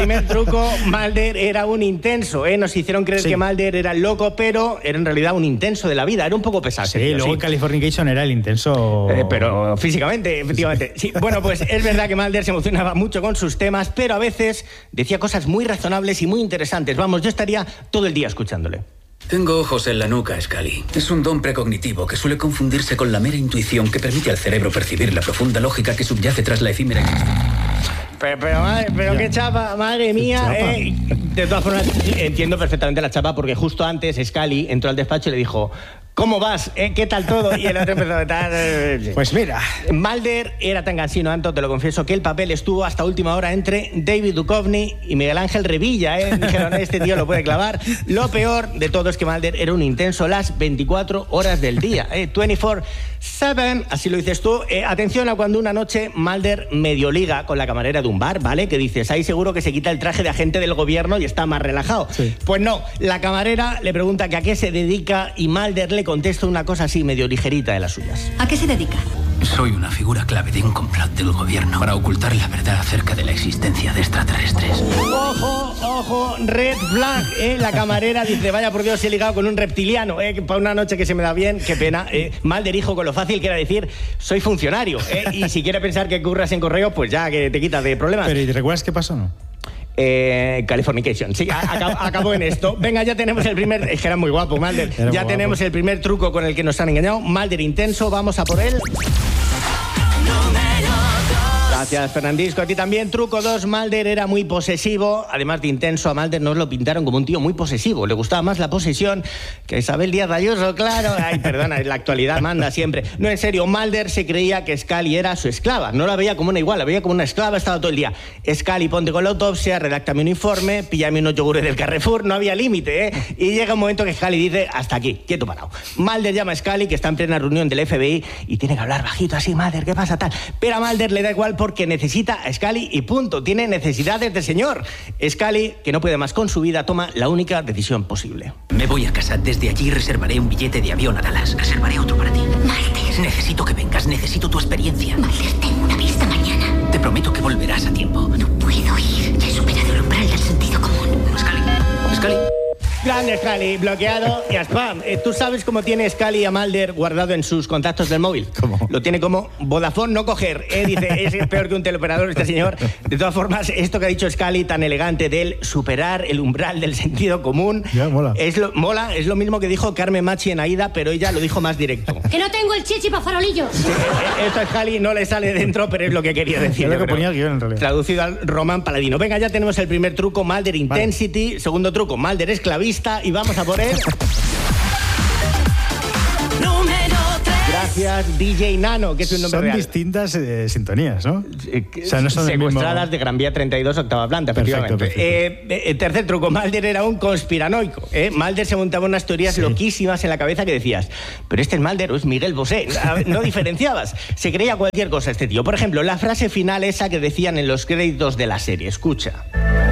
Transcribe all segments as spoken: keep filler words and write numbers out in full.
primer truco, Mulder era un intenso, ¿eh? Nos hicieron creer sí. que Mulder era el loco, pero era en realidad un intenso de la vida, era un poco pesado. Sí, tío, luego sí. en Californication era el intenso... Eh, pero físicamente, efectivamente. Sí, bueno, pues es verdad que Mulder se emocionaba mucho con sus temas, pero a veces decía cosas muy razonables y muy interesantes. Vamos, yo estaría todo el día escuchándole. Tengo ojos en la nuca, Scully. Es un don precognitivo que suele confundirse con la mera intuición que permite al cerebro percibir la profunda lógica que subyace tras la efímera existencia. Pero, pero, madre, pero qué chapa, madre mía. Eh. De todas formas, entiendo perfectamente la chapa porque justo antes Scully entró al despacho y le dijo... ¿Cómo vas? ¿Eh? ¿Qué tal todo? Y el otro empezó a estar... Pues mira... Mulder era tan cansino, Anto, te lo confieso, que el papel estuvo hasta última hora entre David Duchovny y Miguel Ángel Revilla, ¿eh? Dijeron, este tío lo puede clavar. Lo peor de todo es que Mulder era un intenso las veinticuatro horas del día, ¿eh? veinticuatro siete, así lo dices tú. Eh, atención a cuando una noche Mulder medio liga con la camarera de un bar, ¿vale? Que dices, ahí seguro que se quita el traje de agente del gobierno y está más relajado. Sí. Pues no, la camarera le pregunta que a qué se dedica y Mulder le contesta una cosa así medio ligerita de las suyas. ¿A qué se dedica? Soy una figura clave de un complot del gobierno para ocultar la verdad acerca de la existencia de extraterrestres. Ojo, ojo, red flag, ¿eh? La camarera dice, vaya por Dios, he ligado con un reptiliano, ¿eh? Para una noche que se me da bien, qué pena. Eh, Mulder dijo con lo fácil que era decir, soy funcionario, ¿eh? Y si quiere pensar que curras en correo, pues ya que te quitas de problemas. Pero ¿y te recuerdas qué pasó, no? Eh, Californication, sí, acabó, acabó en esto. Venga, ya tenemos el primer... Es que era muy guapo, Mulder. Era ya tenemos guapo. El primer truco con el que nos han engañado. Mulder intenso, vamos a por él. Gracias, Fernandisco. A ti también. Truco dos, Mulder era muy posesivo. Además de intenso, a Mulder nos lo pintaron como un tío muy posesivo. Le gustaba más la posesión que Isabel Díaz Ayuso, claro. Ay, perdona, la actualidad manda siempre. No, en serio, Mulder se creía que Scully era su esclava. No la veía como una igual, la veía como una esclava, estaba todo el día. Scully, ponte con la autopsia, redáctame un informe, píllame unos yogures del Carrefour. No había límite, ¿eh? Y llega un momento que Scully dice, hasta aquí, quieto parado. Mulder llama a Scully, que está en plena reunión del F B I, y tiene que hablar bajito así, Mulder, ¿qué pasa tal? Pero a Mulder le da igual porque que necesita a Scully y punto. Tiene necesidades de señor. Scully, que no puede más con su vida, toma la única decisión posible. Me voy a casa. Desde allí reservaré un billete de avión a Dallas. Reservaré otro para ti. Mulder. Necesito que vengas. Necesito tu experiencia. Mulder, tengo una vista mañana. Te prometo que volverás a tiempo. No puedo ir. Ya he superado el umbral del sentido común. Scully. Scully. Grande Scully, bloqueado y a spam. Eh, ¿Tú sabes cómo tiene Scully a Mulder guardado en sus contactos del móvil? ¿Cómo? Lo tiene como Vodafone no coger. Eh, dice, es peor que un teleoperador este señor. De todas formas, esto que ha dicho Scully tan elegante de él, superar el umbral del sentido común, ya, mola. Es lo, mola, es lo mismo que dijo Carmen Machi en Aida, pero ella lo dijo más directo. ¡Que no tengo el chichi para farolillos! Sí, esto a Scully no le sale dentro, pero es lo que quería decir. Es lo que ponía el guión, en realidad. Traducido al Román Paladino. Venga, ya tenemos el primer truco, Mulder Intensity. Vale. Segundo truco, Mulder esclavista. Y vamos a por él. Gracias, D J Nano, que es un nombre son real. Son distintas eh, sintonías, ¿no? Eh, o sea, no son secuestradas mismo... de Gran Vía treinta y dos, octava planta, perfecto, efectivamente. Perfecto. Eh, eh, tercer truco, Mulder era un conspiranoico. ¿eh? Mulder se montaba unas teorías sí. loquísimas en la cabeza que decías, pero este es Mulder o es Miguel Bosé. No diferenciabas. Se creía cualquier cosa este tío. Por ejemplo, la frase final esa que decían en los créditos de la serie. Escucha.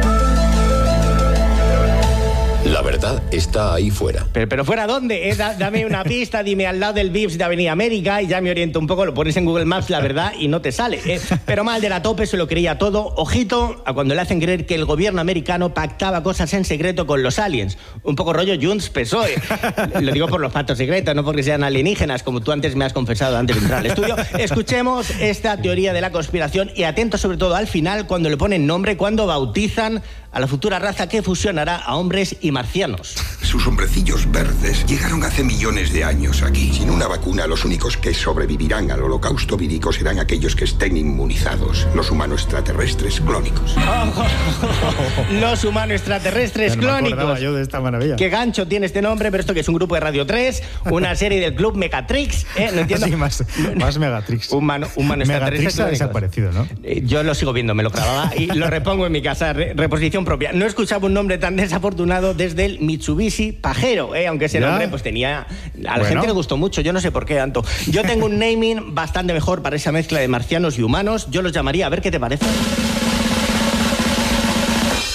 La verdad está ahí fuera. Pero, pero ¿fuera dónde? Eh, da, dame una pista, dime al lado del Vips de Avenida América y ya me oriento un poco, lo pones en Google Maps, la verdad, y no te sale. Eh. Pero Mulder a tope se lo creía todo. Ojito a cuando le hacen creer que el gobierno americano pactaba cosas en secreto con los aliens. Un poco rollo Junts P S O E. Lo digo por los pactos secretos, no porque sean alienígenas, como tú antes me has confesado antes de entrar al estudio. Escuchemos esta teoría de la conspiración y atentos sobre todo al final, cuando le ponen nombre, cuando bautizan a la futura raza que fusionará a hombres y marcianos. Sus hombrecillos verdes llegaron hace millones de años aquí. Sin una vacuna, los únicos que sobrevivirán al holocausto vírico serán aquellos que estén inmunizados, los humanos extraterrestres clónicos. Oh, los humanos extraterrestres no clónicos. Me acordaba yo de esta maravilla. Qué gancho tiene este nombre, pero esto que es un grupo de Radio tres, una serie del club Megatrix, ¿eh? No entiendo. Sí, más, más Megatrix. Humano, humano Megatrix ha desaparecido, ¿no? Yo lo sigo viendo, me lo grababa y lo repongo en mi casa, re reposición propia. No escuchaba un nombre tan desafortunado desde el Mitsubishi Pajero, ¿eh? Aunque ese ¿Ya? nombre pues tenía... A la bueno. gente le gustó mucho, yo no sé por qué tanto. Yo tengo un naming bastante mejor para esa mezcla de marcianos y humanos. Yo los llamaría, a ver qué te parece.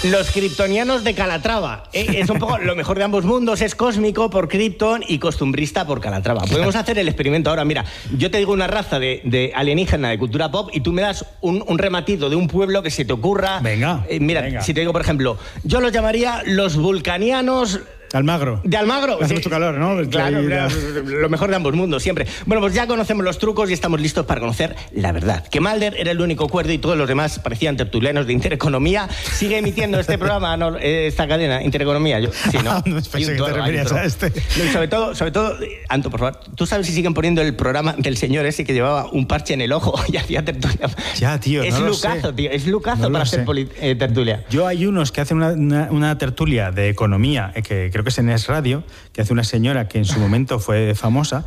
Los kryptonianos de Calatrava. ¿eh? Es un poco lo mejor de ambos mundos. Es cósmico por Krypton y costumbrista por Calatrava. Podemos hacer el experimento ahora. Mira, yo te digo una raza de, de alienígena de cultura pop y tú me das un, un rematito de un pueblo que se te ocurra. Venga. Eh, mira, venga. si te digo, por ejemplo, yo los llamaría los vulcanianos... Almagro. De Almagro. Hace Sí. mucho calor, ¿no? Claro, Ahí, claro, lo mejor de ambos mundos, siempre. Bueno, pues ya conocemos los trucos y estamos listos para conocer la verdad. Que Mulder era el único cuerdo y todos los demás parecían tertulianos de Intereconomía. Sigue emitiendo este programa, no, esta cadena, Intereconomía. Yo, sí, ¿no? No pensé que te referías a este. No, y sobre todo, sobre todo, Anto, por favor, ¿tú sabes si siguen poniendo el programa del señor ese que llevaba un parche en el ojo y hacía tertulia? Ya, tío, Es no lo lucazo, sé. tío, es lucazo No lo para sé. hacer poli- eh, tertulia. Yo hay unos que hacen una, una, una tertulia de economía, eh, que creo que es en Es Radio, que hace una señora que en su momento fue famosa,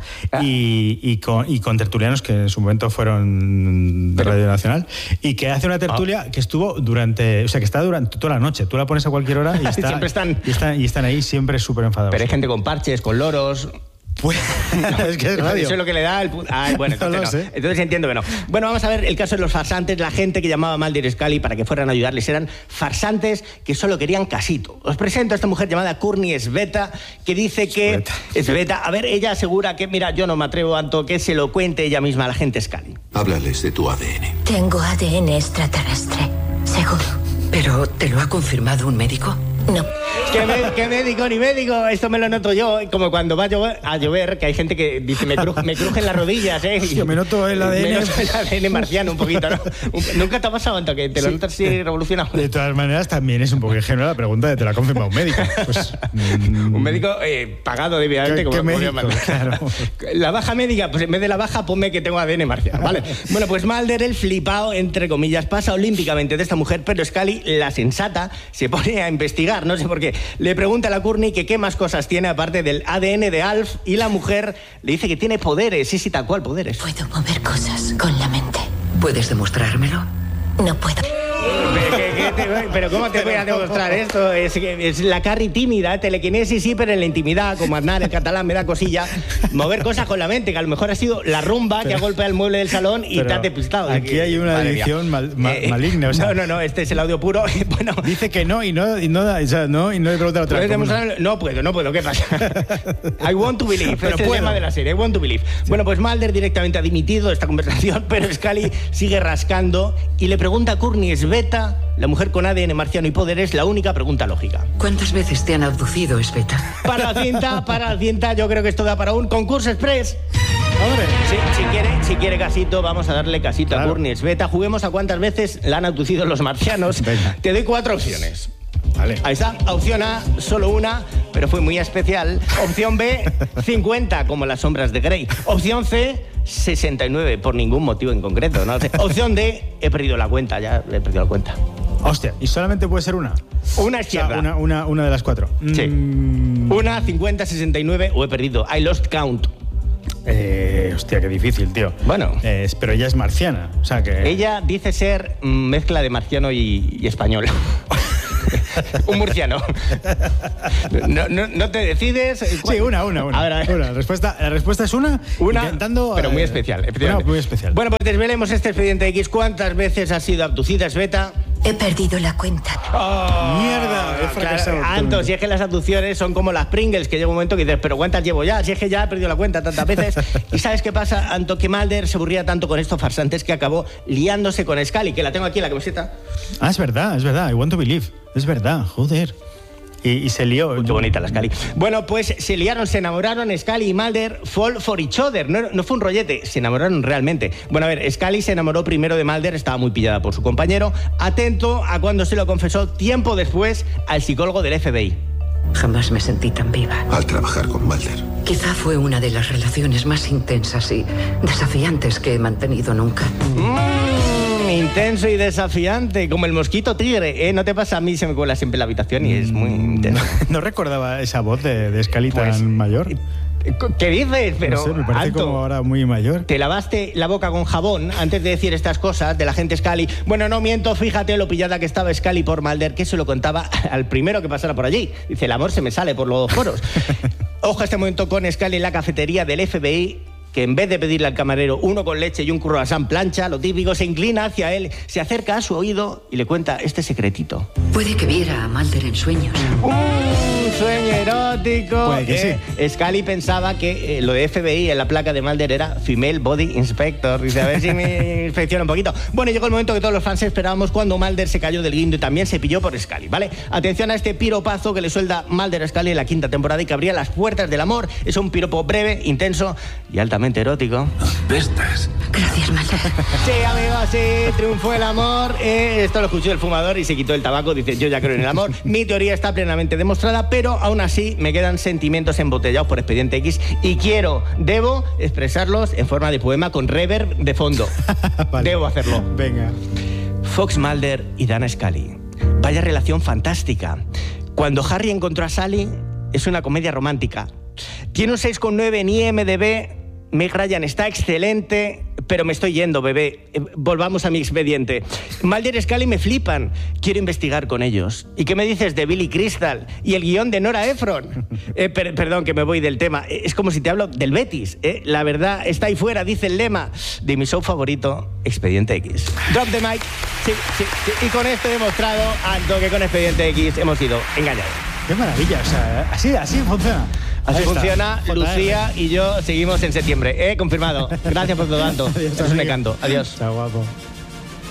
y, y, con, y con tertulianos que en su momento fueron de Radio Nacional, y que hace una tertulia Ah. que estuvo durante, o sea, que está durante toda la noche. Tú la pones a cualquier hora y, está, Siempre están. y, están, y están ahí siempre súper enfadados. Pero hay gente con parches, con loros... Pues, es que es radio. Eso es lo que le da el punto. Ay, bueno, No entonces, lo no. sé. Entonces entiendo que no. Bueno, vamos a ver el caso de los farsantes. La gente que llamaba a Mulder y Scully para que fueran a ayudarles eran farsantes que solo querían casito. Os presento a esta mujer llamada Courtney Sveta, que dice que... Sveta. A ver, ella asegura que, mira, yo no me atrevo tanto que se lo cuente ella misma a la gente Scully. Háblales de tu A D N. Tengo A D N extraterrestre, seguro. ¿Pero te lo ha confirmado un médico? No. ¿Qué, me- qué médico ni médico? Esto me lo noto yo. Como cuando va a llover, a llover que hay gente que dice, me, cru- me crujen las rodillas, ¿eh? Hostia, me noto el A D N. Me noto el A D N marciano un poquito, ¿no? Un- ¿Nunca te ha pasado, Anto, que te lo Sí. notas así revolucionado? De todas maneras, también es un poco ingenua la pregunta de te la ha confirmado un médico. Pues, mm, Un médico eh, pagado debidamente. ¿Qué- como qué podría médico? mandar. Claro. La baja médica, pues en vez de la baja, ponme que tengo A D N marciano, ¿vale? Bueno, pues Mulder, el flipado, entre comillas, pasa olímpicamente de esta mujer, pero Scully, la sensata, se pone a investigar, no sé por qué. Le pregunta a la Courtney que qué más cosas tiene aparte del A D N de Alf, y la mujer le dice que tiene poderes, sí, sí, tal cual, poderes. Puedo mover cosas con la mente. ¿Puedes demostrármelo? No puedo. Pero, ¿qué- qué te- pero ¿cómo te voy a demostrar esto? Es, es la Carrie tímida, telequinesis, sí, pero en la intimidad, como Aznar, el catalán, me da cosilla. Mover cosas con la mente, que a lo mejor ha sido la rumba que ha golpeado el mueble del salón y Pero te ha despistado. aquí hay una Madre mía. edición mal- ma- Eh, maligna, o sea. No, no, no, este es el audio puro. Bueno, dice que no y no, y no, o sea, no, y no le pregunta a la otra. ¿puedes ¿cómo no? demostrarlo? No puedo, no puedo, ¿qué pasa? I want to believe, Pero es el puedo. lema de la serie, I want to believe. Bueno, pues Mulder directamente ha dimitido de esta conversación, pero Scully sigue rascando y le pregunta a Courtney Sveta, la mujer con A D N marciano y poderes, la única pregunta lógica. ¿Cuántas veces te han abducido, Sveta? Para la cinta, para la cinta, yo creo que esto da para un concurso express. Hombre, Sí, si quiere, si quiere casito, vamos a darle casito a Claro. Courtney Sveta. Juguemos a cuántas veces la han abducido los marcianos. Venga. Te doy cuatro opciones. vale. Ahí está. Opción A, solo una, pero fue muy especial. Opción B, cincuenta, como las sombras de Grey. Opción C, sesenta y nueve, por ningún motivo en concreto. ¿no? Opción D, he perdido la cuenta, ya he perdido la cuenta. Hostia, ¿y solamente puede ser una? Una O sea, izquierda. una, una, una de las cuatro. Sí. Mm, Una, cincuenta, sesenta y nueve o he perdido. I lost count. eh, hostia, qué difícil, tío. Bueno. Eh, pero ella es marciana, o sea que... Ella dice ser mm, mezcla de marciano y, y español. Un murciano. No, no, no te decides. Sí, una, una, una. A ver, a ver. Una. La, respuesta, la respuesta es una. Una, intentando, pero muy eh, especial. Una efectivamente. muy especial. Bueno, pues desvelemos este expediente X. ¿Cuántas veces has sido abducida, Sveta? He perdido la cuenta. Mierda, he fracasado. Claro, Anto, si es que las abducciones son como las Pringles, que llega un momento que dices, pero ¿cuántas llevo ya? Si es que ya he perdido la cuenta tantas veces. ¿Y sabes qué pasa, Anto? Que Mulder se aburría tanto con estos farsantes que acabó liándose con Scully, que la tengo aquí en la camiseta. Ah, es verdad, es verdad. I want to believe. Es verdad, joder. Y, y se lió. Qué bonita la Scully. Bueno, pues se liaron, se enamoraron, Scully y Mulder fall for each other. No, no fue un rollete, se enamoraron realmente. Bueno, a ver, Scully se enamoró primero de Mulder, estaba muy pillada por su compañero. Atento a cuando se lo confesó tiempo después al psicólogo del F B I. Jamás me sentí tan viva. Al trabajar con Mulder. Quizá fue una de las relaciones más intensas y desafiantes que he mantenido nunca. Mm, intenso y desafiante, como el mosquito tigre. ¿eh? ¿No te pasa? A mí se me cuela siempre en la habitación y es muy intenso. No recordaba esa voz de, de Scully tan Pues, mayor. ¿Qué dices? Pero, no sé, me parece Anto, como ahora muy mayor. ¿te lavaste la boca con jabón antes de decir estas cosas de la gente Scully? Bueno, no miento, fíjate lo pillada que estaba Scully por Mulder, que se lo contaba al primero que pasara por allí. Dice, el amor se me sale por los poros. Ojo a este momento con Scully en la cafetería del F B I. que en vez de pedirle al camarero uno con leche y un croissant plancha, lo típico, se inclina hacia él, se acerca a su oído y le cuenta este secretito. Puede que viera a Mulder en sueños. ¡Un sueño erótico! Puede que eh, sí. Scully pensaba que eh, lo de F B I en la placa de Mulder era Female Body Inspector. Dice, a ver si me inspecciona un poquito. Bueno, llegó el momento que todos los fans esperábamos cuando Mulder se cayó del guindo y también se pilló por Scully, ¿vale? Atención a este piropazo que le suelta Mulder a Scully en la quinta temporada y que abría las puertas del amor. Es un piropo breve, intenso y altamente erótico. ¿Vestas? Gracias, Mulder. Sí, amigos, sí, triunfó el amor. Eh, esto lo escuchó el fumador y se quitó el tabaco. Dice, yo ya creo en el amor. Mi teoría está plenamente demostrada, pero aún así me quedan sentimientos embotellados por Expediente X y quiero, debo expresarlos en forma de poema con reverb de fondo. Vale. Debo hacerlo. Venga. Fox Mulder y Dana Scully. Vaya relación fantástica. Cuando Harry encontró a Sally, es una comedia romántica. Tiene un seis coma nueve en I M D B. Meg Ryan está excelente, pero me estoy yendo, bebé. Eh, volvamos a mi expediente. Mulder y Scully me flipan. Quiero investigar con ellos. ¿Y qué me dices de Billy Crystal y el guión de Nora Ephron? Eh, per perdón, que me voy del tema. Es como si te hablo del Betis. ¿eh? La verdad está ahí fuera, dice el lema de mi show favorito, Expediente X. Drop the mic. Sí, sí, sí. Y con esto he demostrado, Alto, que con Expediente X hemos sido engañados. Qué maravilla, o sea, así, así funciona. Así Ahí está. funciona. J R. Lucía y yo seguimos en septiembre. ¿eh? Confirmado. Gracias por todo, Alto. Adiós, Es un amigo. encanto. Adiós. Chao, guapo.